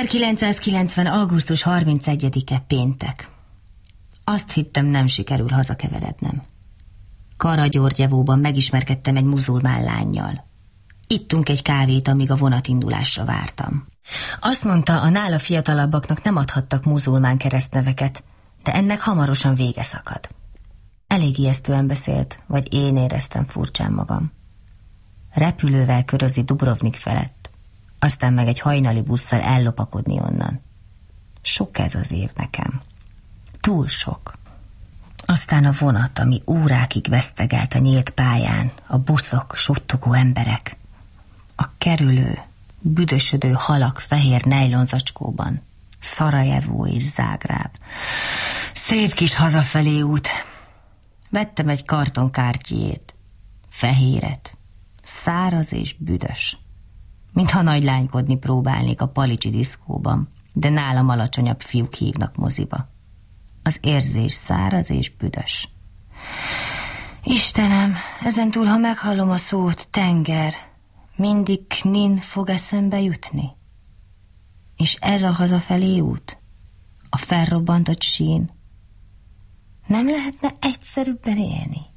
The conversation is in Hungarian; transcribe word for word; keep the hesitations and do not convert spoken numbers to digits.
ezerkilencszázkilencven. augusztus harmincegyedike péntek. Azt hittem, nem sikerül hazakeverednem. Karagyörgyevóban megismerkedtem egy muzulmán lánnyal. Ittunk egy kávét, amíg a vonatindulásra vártam. Azt mondta, a nála fiatalabbaknak nem adhattak muzulmán keresztneveket, de ennek hamarosan vége szakad. Elég ijesztően beszélt, vagy én éreztem furcsán magam. Repülővel körözi Dubrovnik felett, aztán meg egy hajnali busszal ellopakodni onnan. Sok ez az év nekem. Túl sok. Aztán a vonat, ami órákig vesztegelt a nyílt pályán, a buszok, suttogó emberek, a kerülő, büdösödő halak fehér nejlonzacskóban, Szarajevó és Zágráb. Szép kis hazafelé út. Vettem egy kartonkártyét, fehéret, száraz és büdös. Mintha nagylánykodni próbálnék a palicsi diszkóban, de nálam alacsonyabb fiúk hívnak moziba. Az érzés száraz és büdös. Istenem, ezentúl, ha meghallom a szót tenger, mindig Knin fog eszembe jutni. És ez a hazafelé út? A felrobbantott sín? Nem lehetne egyszerűbben élni?